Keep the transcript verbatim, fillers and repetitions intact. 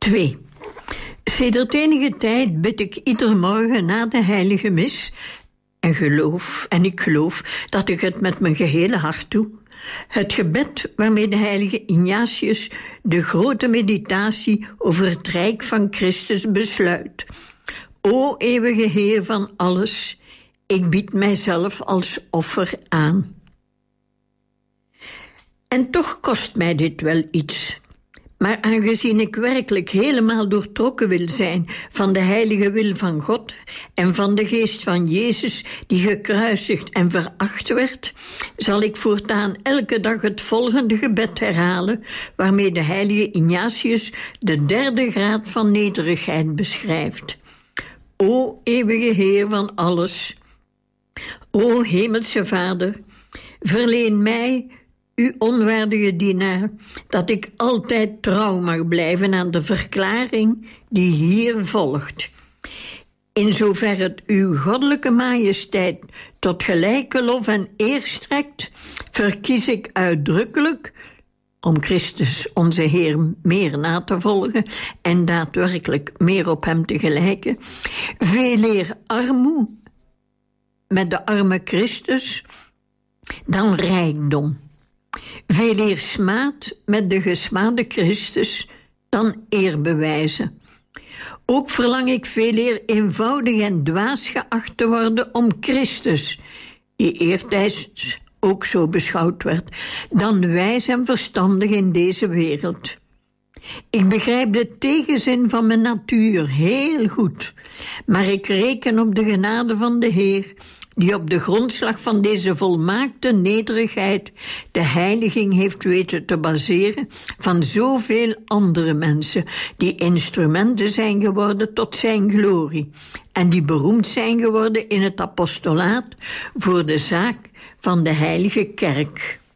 twee. Sedert enige tijd bid ik iedere morgen na de heilige mis en geloof, en ik geloof dat ik het met mijn gehele hart doe. Het gebed waarmee de heilige Ignatius de grote meditatie over het rijk van Christus besluit. O eeuwige Heer van alles, ik bied mijzelf als offer aan. En toch kost mij dit wel iets. Maar aangezien ik werkelijk helemaal doortrokken wil zijn van de heilige wil van God en van de geest van Jezus die gekruisigd en veracht werd, zal ik voortaan elke dag het volgende gebed herhalen, waarmee de heilige Ignatius de derde graad van nederigheid beschrijft. O eeuwige Heer van alles, o hemelse Vader, verleen mij, uw onwaardige dienaar, dat ik altijd trouw mag blijven aan de verklaring die hier volgt. In zover het uw goddelijke majesteit tot gelijke lof en eer strekt, verkies ik uitdrukkelijk, om Christus onze Heer meer na te volgen en daadwerkelijk meer op hem te gelijken, veeleer armoe met de arme Christus dan rijkdom. Veeleer smaad met de gesmaade Christus dan eerbewijzen. Ook verlang ik veeleer eenvoudig en dwaas geacht te worden om Christus, die eertijds ook zo beschouwd werd, dan wijs en verstandig in deze wereld. Ik begrijp de tegenzin van mijn natuur heel goed, maar ik reken op de genade van de Heer, die op de grondslag van deze volmaakte nederigheid de heiliging heeft weten te baseren van zoveel andere mensen, die instrumenten zijn geworden tot zijn glorie en die beroemd zijn geworden in het apostolaat voor de zaak van de heilige kerk.